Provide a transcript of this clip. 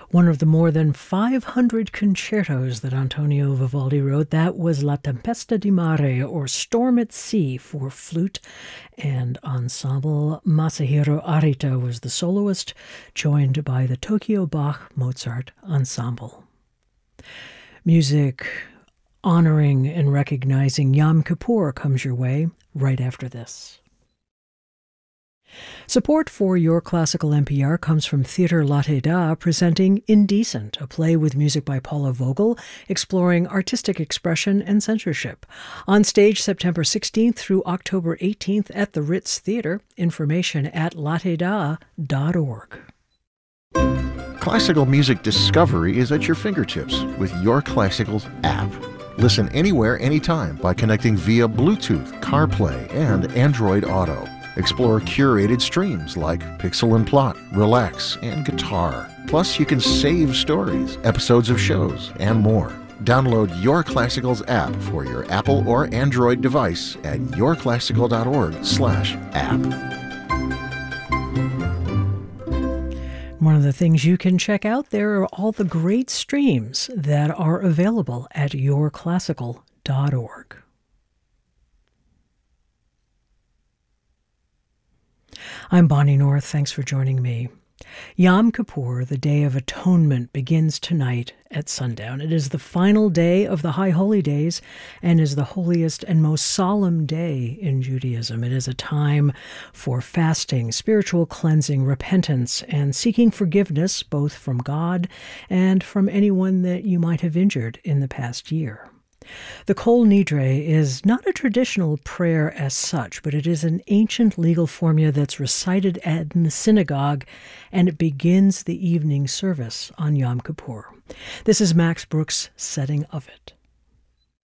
One of the more than 500 concertos that Antonio Vivaldi wrote, that was La Tempesta di Mare, or Storm at Sea, for flute and ensemble. Masahiro Arita was the soloist, joined by the Tokyo Bach Mozart Ensemble. Music honoring and recognizing Yom Kippur comes your way right after this. Support for Your Classical NPR comes from Theatre Latte Da, presenting Indecent, a play with music by Paula Vogel, exploring artistic expression and censorship. On stage September 16th through October 18th at the Ritz Theatre. Information at latteda.org. Classical music discovery is at your fingertips with Your Classicals app. Listen anywhere, anytime by connecting via Bluetooth, CarPlay, and Android Auto. Explore curated streams like Pixel and Plot, Relax, and Guitar. Plus, you can save stories, episodes of shows, and more. Download Your Classicals app for your Apple or Android device at yourclassical.org/app. One of the things you can check out there are all the great streams that are available at yourclassical.org. I'm Bonnie North. Thanks for joining me. Yom Kippur, the Day of Atonement, begins tonight at sundown. It is the final day of the High Holy Days and is the holiest and most solemn day in Judaism. It is a time for fasting, spiritual cleansing, repentance, and seeking forgiveness both from God and from anyone that you might have injured in the past year. The Kol Nidre is not a traditional prayer as such, but it is an ancient legal formula that's recited in the synagogue, and it begins the evening service on Yom Kippur. This is Max Brooks' setting of it.